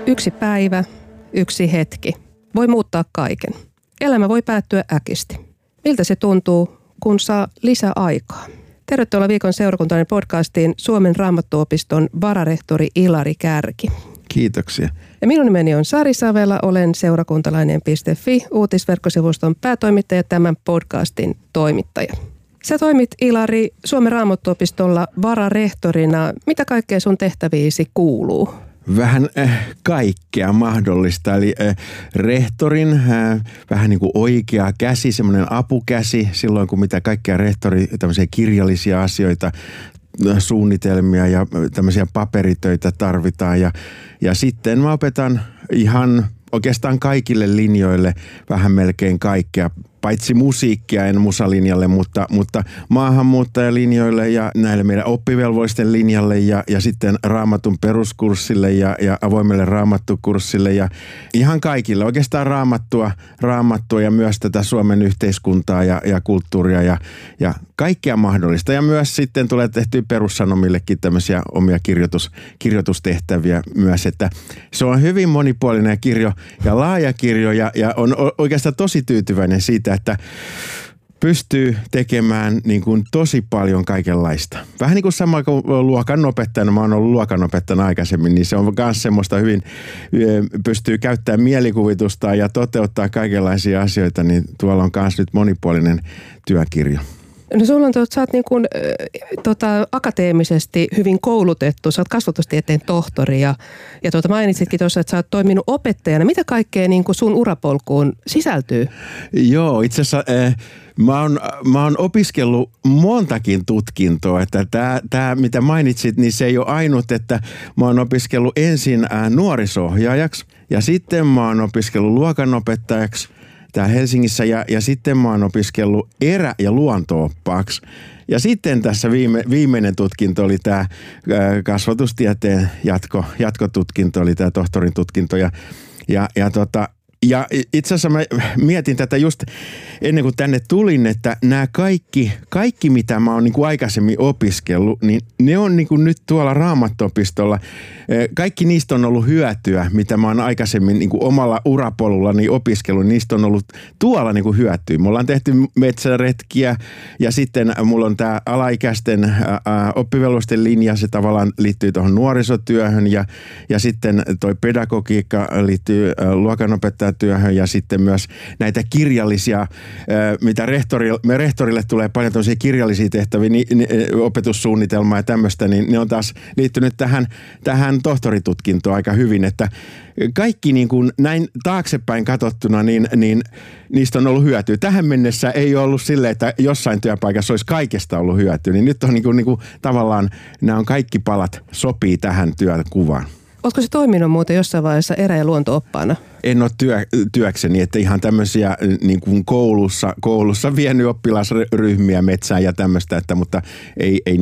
Yksi päivä, yksi hetki voi muuttaa kaiken. Elämä voi päättyä äkisti. Miltä se tuntuu, kun saa lisäaikaa? Tervetuloa viikon seurakuntainen podcastiin Suomen Raamattuopiston vararehtori Ilari Kärki. Kiitoksia. Ja minun nimeni on Sari Savela, olen seurakuntalainen.fi uutisverkkosivuston päätoimittaja ja tämän podcastin toimittaja. Sä toimit, Ilari, Suomen Raamattuopistolla vararehtorina. Mitä kaikkea sun tehtäviisi kuuluu? Vähän kaikkea mahdollista, eli rehtorin vähän niin kuin oikea käsi, semmoinen apukäsi silloin, kun mitä kaikkea rehtori, tämmöisiä kirjallisia asioita, suunnitelmia ja tämmöisiä paperitöitä tarvitaan. Ja sitten mä opetan ihan oikeastaan kaikille linjoille vähän melkein kaikkea, paitsi musiikkia en musalinjalle, mutta maahanmuuttajalinjoille ja näille meidän oppivelvoisten linjalle ja sitten raamatun peruskurssille ja avoimelle raamattukurssille ja ihan kaikille. Oikeastaan raamattua ja myös tätä Suomen yhteiskuntaa ja kulttuuria ja kaikkea mahdollista. Ja myös sitten tulee tehtyä perussanomillekin tämmöisiä omia kirjoitustehtäviä myös, että se on hyvin monipuolinen kirjo ja laaja kirjo ja on oikeastaan tosi tyytyväinen siitä, että pystyy tekemään niin kuin tosi paljon kaikenlaista. Vähän niin kuin sama kuin luokanopettajana, mä oon ollut luokanopettajana aikaisemmin, niin se on myös semmoista hyvin, pystyy käyttämään mielikuvitusta ja toteuttaa kaikenlaisia asioita, niin tuolla on myös nyt monipuolinen työkirjo. No sulla on, sä oot niin kuin, akateemisesti hyvin koulutettu, sä oot kasvatustieteen tohtori ja mainitsitkin tuossa, että sä oot toiminut opettajana. Mitä kaikkea niin kuin sun urapolkuun sisältyy? Joo, itse asiassa mä oon opiskellut montakin tutkintoa, että tämä mitä mainitsit, niin se ei ole ainut, että mä oon opiskellut ensin nuoriso-ohjaajaksi ja sitten mä oon opiskellut luokanopettajaksi täällä Helsingissä ja sitten mä oon opiskellut erä- ja luonto-oppaaksi. Ja sitten tässä viimeinen tutkinto oli tämä kasvatustieteen jatkotutkinto, oli tämä tohtorin tutkinto ja itse asiassa mä mietin tätä just ennen kuin tänne tulin, että nämä kaikki mitä mä oon niin kuin aikaisemmin opiskellut, niin ne on niin kuin nyt tuolla Raamattuopistolla. Kaikki niistä on ollut hyötyä, mitä mä oon aikaisemmin niin kuin omalla urapolullani opiskellut. Niistä on ollut tuolla niin kuin hyötyä. Me ollaan tehty metsäretkiä ja sitten mulla on tämä alaikäisten oppivelvollisten linja. Se tavallaan liittyy tuohon nuorisotyöhön ja sitten toi pedagogiikka liittyy luokanopettajan työhön ja sitten myös näitä kirjallisia, mitä rehtorille tulee paljon tämmöisiä kirjallisia tehtäviä, opetussuunnitelmaa ja tämmöistä, niin ne on taas liittynyt tähän tohtoritutkintoon aika hyvin, että kaikki niin kuin näin taaksepäin katsottuna, niin niistä on ollut hyötyä. Tähän mennessä ei ole ollut silleen, että jossain työpaikassa olisi kaikesta ollut hyötyä, niin nyt on niin kuin tavallaan nämä on kaikki palat sopii tähän työkuvaan. Oletko se toiminut muuten jossain vaiheessa erä- ja luonto-oppaana? En ole työkseni, että ihan tämmöisiä niin kuin koulussa vienyt oppilasryhmiä metsään ja tämmöistä, mutta ei